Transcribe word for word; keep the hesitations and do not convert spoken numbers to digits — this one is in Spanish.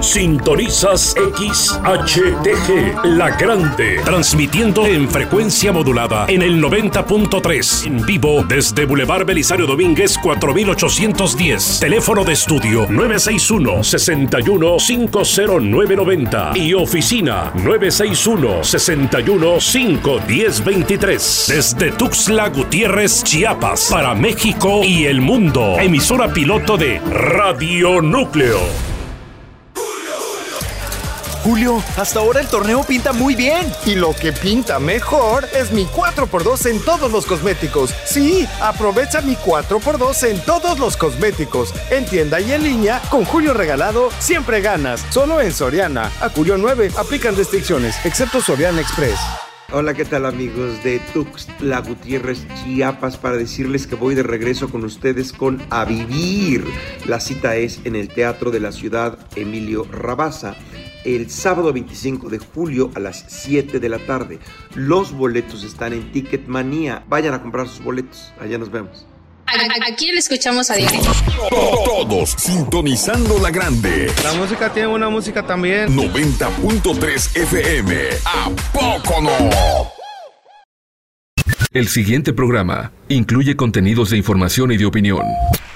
Sintonizas X H T G, La Grande, transmitiendo en frecuencia modulada en el noventa punto tres, en vivo desde Boulevard Belisario Domínguez cuatro mil ochocientos diez. Teléfono de estudio nueve seis uno, seis uno, cinco cero nueve nueve cero y oficina nueve seis uno, seis uno, cinco uno cero dos tres. Desde Tuxtla Gutiérrez, Chiapas, para México y el mundo. Emisora piloto de Radio Núcleo. Julio, hasta ahora el torneo pinta muy bien. Y lo que pinta mejor es mi cuatro por dos en todos los cosméticos. Sí, aprovecha mi cuatro por dos en todos los cosméticos. En tienda y en línea, con Julio regalado, siempre ganas. Solo en Soriana. A Julio nueve, aplican restricciones, excepto Soriana Express. Hola, ¿qué tal, amigos de Tuxtla Gutiérrez, Chiapas? Para decirles que voy de regreso con ustedes con A Vivir. La cita es en el Teatro de la Ciudad Emilio Rabasa, el sábado veinticinco de julio a las siete de la tarde. Los boletos están en Ticketmanía. Vayan a comprar sus boletos. Allá nos vemos. Aquí le escuchamos a diario. Todos sintonizando La Grande. La música tiene una música también. noventa punto tres F M. ¿A poco no? El siguiente programa incluye contenidos de información y de opinión.